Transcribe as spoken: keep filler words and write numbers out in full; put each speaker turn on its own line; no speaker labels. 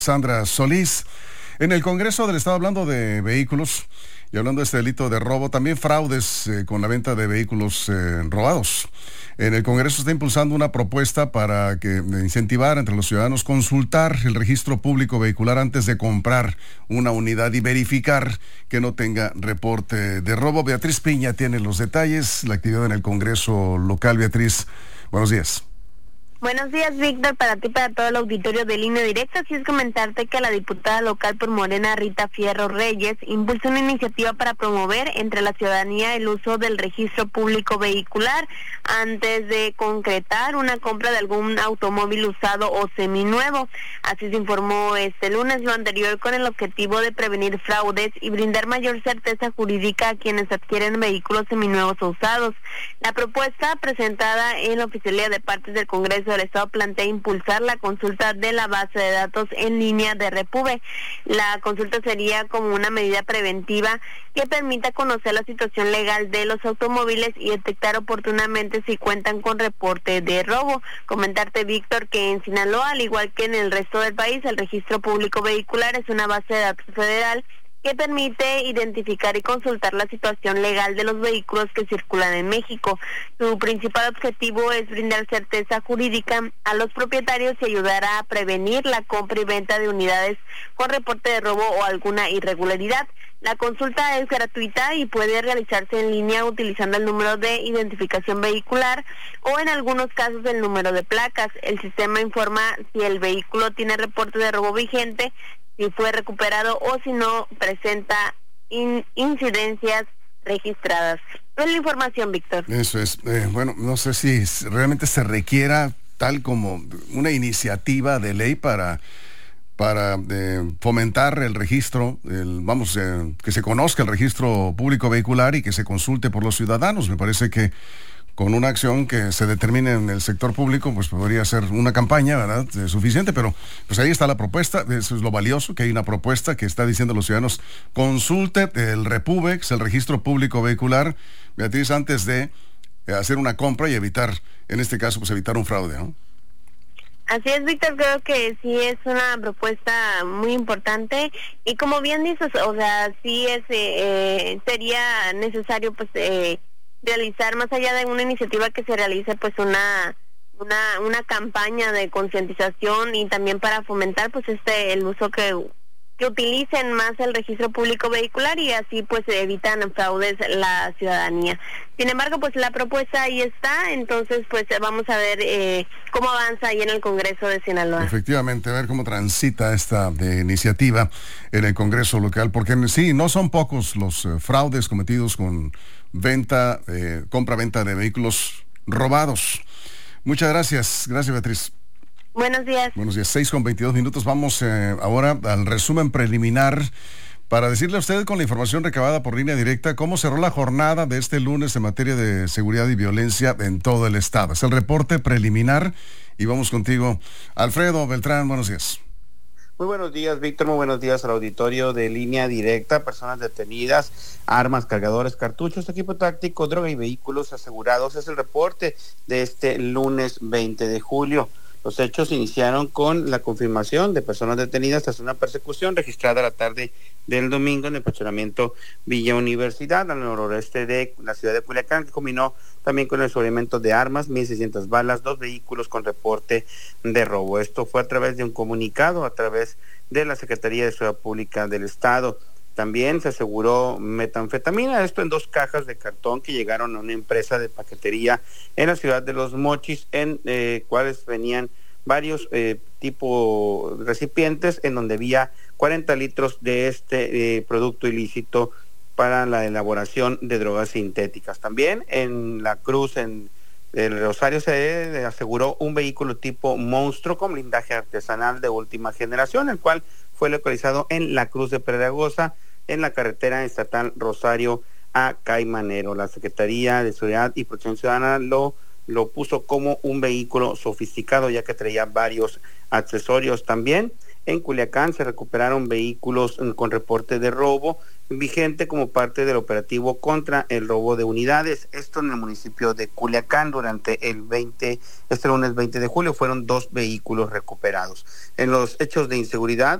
Sandra Solís. En el Congreso del Estado, hablando de vehículos y hablando de este delito de robo, también fraudes eh, con la venta de vehículos eh, robados. En el Congreso está impulsando una propuesta para que incentivar entre los ciudadanos consultar el registro público vehicular antes de comprar una unidad y verificar que no tenga reporte de robo. Beatriz Piña tiene los detalles, la actividad en el Congreso local. Beatriz, buenos días.
Buenos días, Víctor, para ti y para todo el auditorio de Línea Directa. Así es comentarte que la diputada local por Morena, Rita Fierro Reyes, impulsó una iniciativa para promover entre la ciudadanía el uso del registro público vehicular antes de concretar una compra de algún automóvil usado o seminuevo. Así se informó este lunes, lo anterior con el objetivo de prevenir fraudes y brindar mayor certeza jurídica a quienes adquieren vehículos seminuevos o usados. La propuesta presentada en la Oficialía de Partes del Congreso del Estado plantea impulsar la consulta de la base de datos en línea de Repube. La consulta sería como una medida preventiva que permita conocer la situación legal de los automóviles y detectar oportunamente si cuentan con reporte de robo. Comentarte, Víctor, que en Sinaloa, al igual que en el resto del país, el registro público vehicular es una base de datos federal que permite identificar y consultar la situación legal de los vehículos que circulan en México. Su principal objetivo es brindar certeza jurídica a los propietarios y ayudar a prevenir la compra y venta de unidades con reporte de robo o alguna irregularidad. La consulta es gratuita y puede realizarse en línea utilizando el número de identificación vehicular o en algunos casos el número de placas. El sistema informa si el vehículo tiene reporte de robo vigente, si fue recuperado o si no presenta in, incidencias registradas. Es la información, Víctor.
Eso es. Eh, bueno, no sé si realmente se requiera tal como una iniciativa de ley para, para eh, fomentar el registro, el, vamos, eh, que se conozca el registro público vehicular y que se consulte por los ciudadanos. Me parece que con una acción que se determine en el sector público, pues podría ser una campaña, ¿verdad?, eh, suficiente, pero pues ahí está la propuesta. Eso es lo valioso, que hay una propuesta que está diciendo a los ciudadanos: consulte el Repube, que es el registro público vehicular, Beatriz, antes de eh, hacer una compra y evitar, en este caso, pues evitar un fraude, ¿no?
Así es, Víctor, creo que sí es una propuesta muy importante y como bien dices, o sea, sí es eh, sería necesario, pues, eh, realizar, más allá de una iniciativa, que se realice pues una una una campaña de concientización y también para fomentar pues este el uso que que utilicen más el registro público vehicular y así pues evitan fraudes la ciudadanía. Sin embargo, pues la propuesta ahí está, entonces pues vamos a ver eh, cómo avanza ahí en el Congreso de Sinaloa.
Efectivamente, a ver cómo transita esta de iniciativa en el Congreso local, porque sí, no son pocos los eh, fraudes cometidos con venta, eh, compra-venta de vehículos robados. Muchas gracias. Gracias, Beatriz.
Buenos días.
Buenos días, seis con veintidós minutos. Vamos eh, ahora al resumen preliminar para decirle a usted, con la información recabada por Línea Directa, cómo cerró la jornada de este lunes en materia de seguridad y violencia en todo el estado. Es el reporte preliminar y vamos contigo, Alfredo Beltrán. Buenos días.
Muy buenos días, Víctor. Muy buenos días al auditorio de Línea Directa. Personas detenidas, armas, cargadores, cartuchos, equipo táctico, droga y vehículos asegurados. Es el reporte de este lunes veinte de julio. Los hechos iniciaron con la confirmación de personas detenidas tras una persecución registrada la tarde del domingo en el fraccionamiento Villa Universidad, al noroeste de la ciudad de Culiacán, que combinó también con el descubrimiento de armas, mil seiscientas balas, dos vehículos con reporte de robo. Esto fue a través de un comunicado, a través de la Secretaría de Seguridad Pública del Estado. También se aseguró metanfetamina, esto en dos cajas de cartón que llegaron a una empresa de paquetería en la ciudad de Los Mochis, en eh, cuales venían varios eh, tipo recipientes en donde había cuarenta litros de este eh, producto ilícito para la elaboración de drogas sintéticas. También en la Cruz, en el Rosario, se aseguró un vehículo tipo monstruo con blindaje artesanal de última generación, el cual fue localizado en la Cruz de Pedregosa, en la carretera estatal Rosario a Caimanero. La Secretaría de Seguridad y Protección Ciudadana lo, lo puso como un vehículo sofisticado, ya que traía varios accesorios. También En Culiacán se recuperaron vehículos con reporte de robo vigente como parte del operativo contra el robo de unidades. Esto en el municipio de Culiacán durante el veinte, este lunes veinte de julio fueron dos vehículos recuperados. En los hechos de inseguridad,